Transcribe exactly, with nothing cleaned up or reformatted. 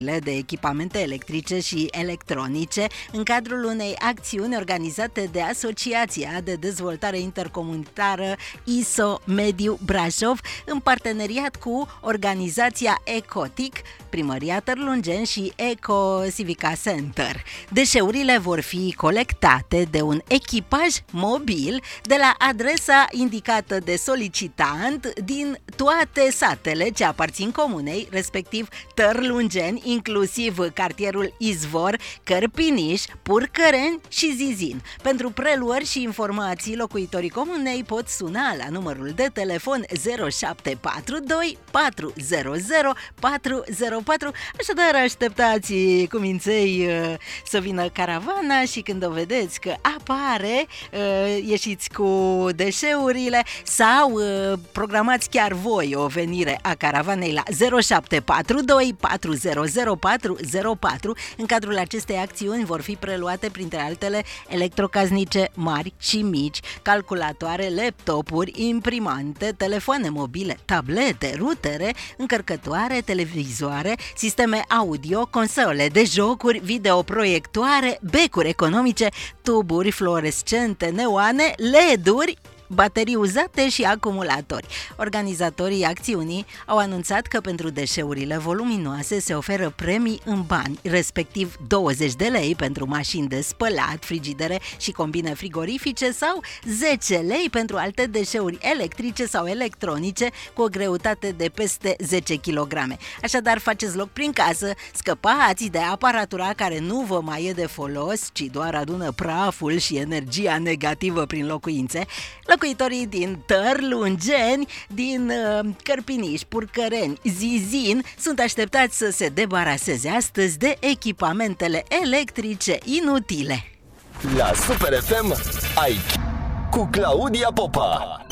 de echipamente electrice și electronice în cadrul unei acțiuni organizate de Asociația de Dezvoltare Intercomunitară I S O Mediu Brașov în parteneriat cu organizația Ecotic, Primăria Târlungeni și Eco Civica Center. Deșeurile vor fi colectate de un echipaj mobil de la adresa indicată de solicitant din toate satele ce aparțin comunei, respectiv Târlungeni, inclusiv cartierul Izvor, Cărpiniș, Purcăreni și Zizin. Pentru preluări și informații, locuitorii comunei pot suna la numărul de telefon zero șapte patru doi patru zero zero patru zero patru. Așadar, așteptați cu minței să vină caravana și când o vedeți că apare, ieșiți cu deșeurile sau programați chiar voi o venire a caravanei la zero șapte patru doi patru zero zero patru zero patru. În cadrul acestei acțiuni vor fi preluate, printre altele, electrocasnice mari și mici, calculatoare, laptopuri, imprimante, telefoane mobile, tablete, rutere, încărcătoare, televizoare, sisteme audio, console de jocuri, videoproiectoare, becuri economice, tuburi fluorescente, neoane, L E D-uri, baterii uzate și acumulatori. Organizatorii acțiunii au anunțat că pentru deșeurile voluminoase se oferă premii în bani, respectiv douăzeci de lei pentru mașini de spălat, frigidere și combine frigorifice sau zece lei pentru alte deșeuri electrice sau electronice cu o greutate de peste zece kilograme. Așadar, faceți loc prin casă, scăpați de aparatura care nu vă mai e de folos, ci doar adună praful și energia negativă prin locuințe. Locuitorii din Târlungeni, din uh, Cărpiniș, Purcăreni, Zizin sunt așteptați să se debaraseze astăzi de echipamentele electrice inutile. La Super F M ai cu Claudia Popa.